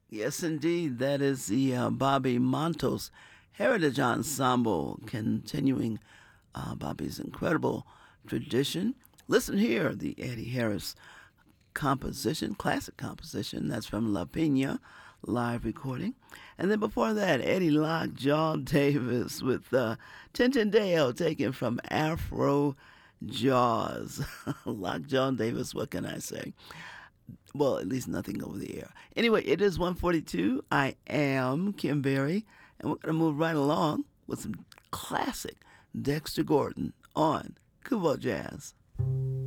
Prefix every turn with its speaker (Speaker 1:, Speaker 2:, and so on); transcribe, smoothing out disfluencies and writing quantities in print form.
Speaker 1: Yes, indeed. That is the Bobby Montos Heritage Ensemble, continuing Bobby's incredible tradition. Listen here, the Eddie Harris composition, classic composition. That's from La Pena live recording. And then before that, Eddie Lockjaw Davis with Tintin Dale, taken from Afro Jaws. Lockjaw Davis, what can I say? Well, at least nothing over the air. Anyway, it is 1:42. I am Kim Berry, and we're going to move right along with some classic Dexter Gordon on Kubo Jazz.